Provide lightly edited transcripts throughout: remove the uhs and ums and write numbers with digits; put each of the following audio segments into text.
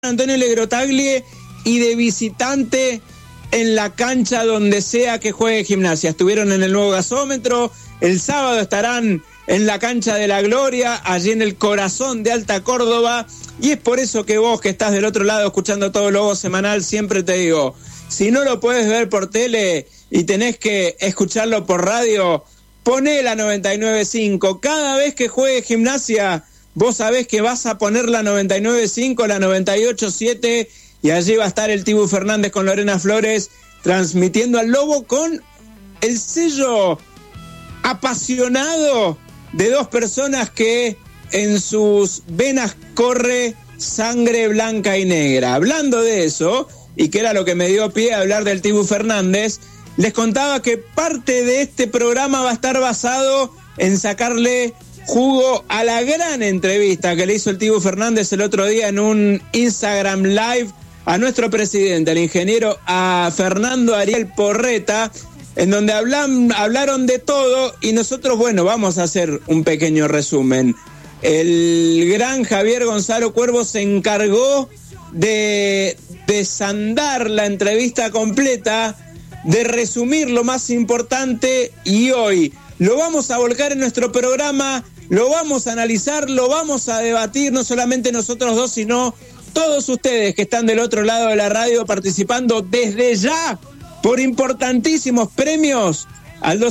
Antonio Legrotaglie y de visitante en la cancha donde sea que juegue Gimnasia. Estuvieron en el nuevo gasómetro, el sábado estarán en la cancha de la Gloria, allí en el corazón de Alta Córdoba, y es por eso que vos que estás del otro lado escuchando Todo Lobo Semanal, siempre te digo, si no lo puedes ver por tele y tenés que escucharlo por radio, poné la 99.5, cada vez que juegue Gimnasia, vos sabés que vas a poner la 99.5, la 98.7, y allí va a estar el Tibu Fernández con Lorena Flores, transmitiendo al Lobo con el sello apasionado de dos personas que en sus venas corre sangre blanca y negra. Hablando de eso, y que era lo que me dio pie a hablar del Tibu Fernández, les contaba que parte de este programa va a estar basado en sacarle jugo a la gran entrevista que le hizo el Tibu Fernández el otro día en un Instagram Live a nuestro presidente, el ingeniero a Fernando Ariel Porreta, en donde hablaron de todo, y nosotros, bueno, vamos a hacer un pequeño resumen. El gran Javier Gonzalo Cuervo se encargó de desandar la entrevista completa, de resumir lo más importante, y hoy lo vamos a volcar en nuestro programa, lo vamos a analizar, lo vamos a debatir, no solamente nosotros dos, sino todos ustedes que están del otro lado de la radio participando desde ya por importantísimos premios al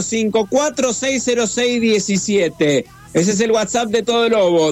2615-460617. Ese es el WhatsApp de Todo Lobo,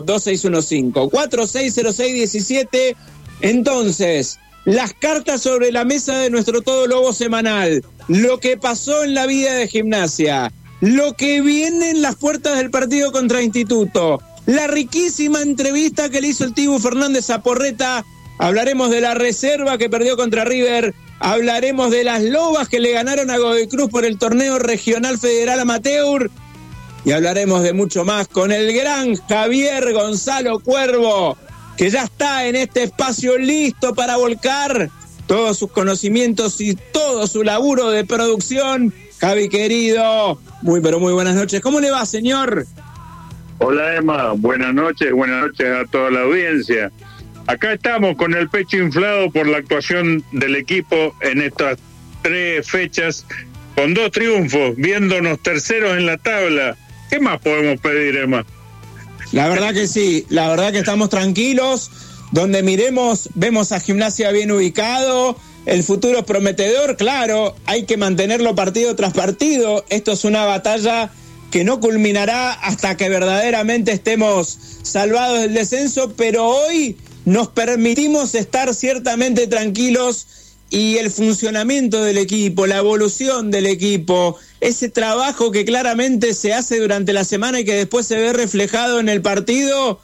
2615-460617. Entonces, las cartas sobre la mesa de nuestro Todo Lobo semanal, lo que pasó en la vida de Gimnasia, lo que viene en las puertas del partido contra Instituto, la riquísima entrevista que le hizo el Tibu Fernández a Porreta, hablaremos de la reserva que perdió contra River, hablaremos de las Lobas que le ganaron a Godoy Cruz por el torneo regional federal amateur, y hablaremos de mucho más con el gran Javier Gonzalo Cuervo, que ya está en este espacio listo para volcar todos sus conocimientos y todo su laburo de producción. Javi querido, muy pero muy buenas noches. ¿Cómo le va, señor? Hola, Emma, buenas noches a toda la audiencia. Acá estamos con el pecho inflado por la actuación del equipo en estas 3 fechas, con 2 triunfos, viéndonos terceros en la tabla. ¿Qué más podemos pedir, Emma? La verdad que sí, la verdad que estamos tranquilos, donde miremos, vemos a Gimnasia bien ubicado, el futuro es prometedor, claro, hay que mantenerlo partido tras partido, esto es una batalla que no culminará hasta que verdaderamente estemos salvados del descenso, pero hoy nos permitimos estar ciertamente tranquilos, y el funcionamiento del equipo, la evolución del equipo, ese trabajo que claramente se hace durante la semana y que después se ve reflejado en el partido,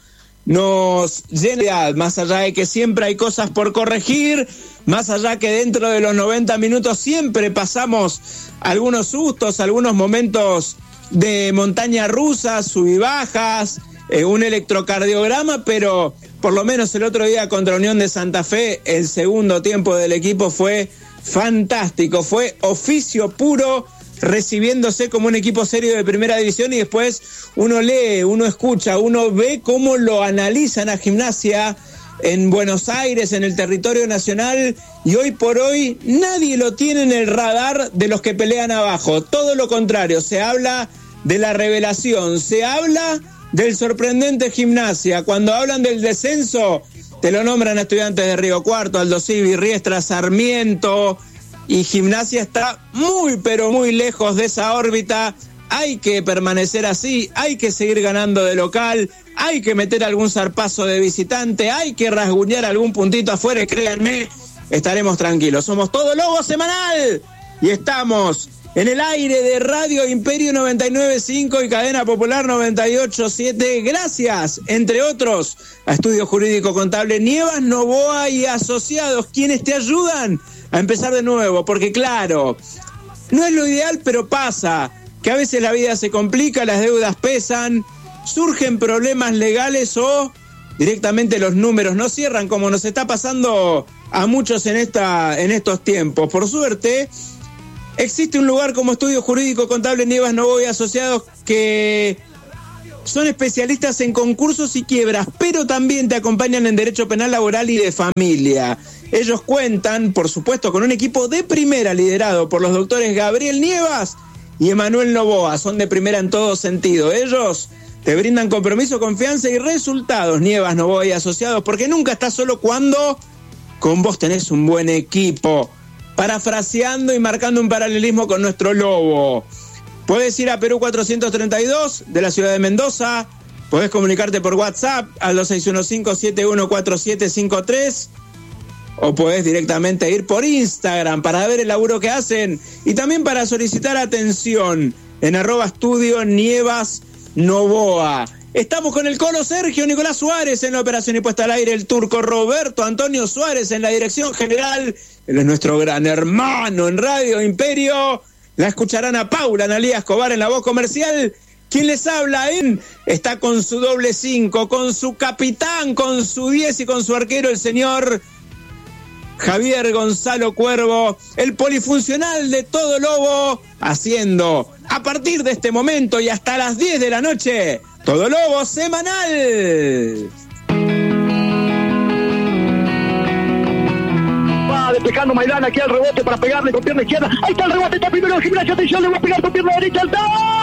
nos llena, más allá de que siempre hay cosas por corregir, más allá que dentro de los 90 minutos siempre pasamos algunos sustos, algunos momentos de montaña rusa, sub y bajas, un electrocardiograma, pero por lo menos el otro día contra Unión de Santa Fe, el segundo tiempo del equipo fue fantástico, fue oficio puro, recibiéndose como un equipo serio de primera división, y después uno lee, uno escucha, uno ve cómo lo analizan a Gimnasia en Buenos Aires, en el territorio nacional, y hoy por hoy nadie lo tiene en el radar de los que pelean abajo, todo lo contrario, se habla de la revelación, se habla del sorprendente Gimnasia. Cuando hablan del descenso, te lo nombran a Estudiantes de Río Cuarto, Aldo Civi, Riestra, Sarmiento, y Gimnasia está muy pero muy lejos de esa órbita. Hay que permanecer así, hay que seguir ganando de local, hay que meter algún zarpazo de visitante, hay que rasguñar algún puntito afuera, y créanme, estaremos tranquilos. Somos Todo Lobo Semanal y estamos en el aire de Radio Imperio 99.5 y Cadena Popular 98.7, gracias, entre otros, a Estudio Jurídico Contable Nievas, Novoa y Asociados, quienes te ayudan a empezar de nuevo, porque claro, no es lo ideal, pero pasa, que a veces la vida se complica, las deudas pesan, surgen problemas legales o directamente los números no cierran, como nos está pasando a muchos en estos tiempos. Por suerte, existe un lugar como Estudio Jurídico Contable Nievas, Novoa y Asociados que Son especialistas en concursos y quiebras, pero también te acompañan en derecho penal, laboral y de familia. Ellos cuentan, por supuesto, con un equipo de primera liderado por los doctores Gabriel Nievas y Emanuel Novoa. Son de primera en todo sentido. Ellos te brindan compromiso, confianza y resultados, Nievas, Novoa y asociados, porque nunca estás solo cuando con vos tenés un buen equipo. Parafraseando y marcando un paralelismo con nuestro lobo. Puedes ir a Perú 432 de la ciudad de Mendoza. Podés comunicarte por WhatsApp al 2615-714753. O podés directamente ir por Instagram para ver el laburo que hacen. Y también para solicitar atención en @estudio Nievas Novoa. Estamos con el Colo Sergio Nicolás Suárez en la operación y puesta al aire, el turco Roberto Antonio Suárez en la dirección general. Él es nuestro gran hermano en Radio Imperio. La escucharán a Paula Analía Escobar en la voz comercial. Quien les habla está con su doble 5, con su capitán, con su 10 y con su arquero, el señor Javier Gonzalo Cuervo, el polifuncional de todo lobo, haciendo a partir de este momento y hasta las 10 de la noche, Todo Lobo Semanal. Va despejando Maidana aquí al rebote para pegarle con pierna izquierda. Ahí está el rebote, está primero el Gimnasia, atención, le va a pegar con pierna derecha al